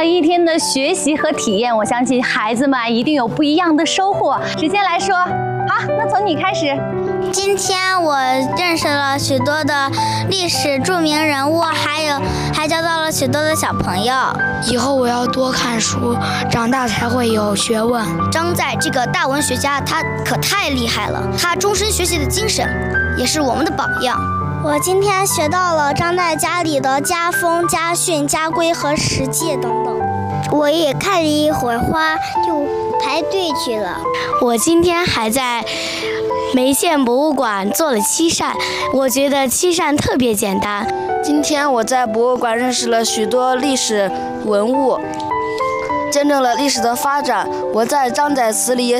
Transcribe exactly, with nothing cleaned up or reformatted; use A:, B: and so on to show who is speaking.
A: 一天的学习和体验，我相信孩子们一定有不一样的收获。直接来说，好，那从你开始。
B: 今天我认识了许多的历史著名人物，还有还交到了许多的小朋友。
C: 以后我要多看书，长大才会有学问。
B: 张载这个大文学家，他可太厉害了，他终身学习的精神也是我们的榜样。我今天学到了张载家里的家风、家训、家规和实际等等。我也看了一会儿花，就排队去了。
D: 我今天还在梅县博物馆做了漆扇，我觉得漆扇特别简单。
E: 今天我在博物馆认识了许多历史文物，见证了历史的发展。我在张载词里也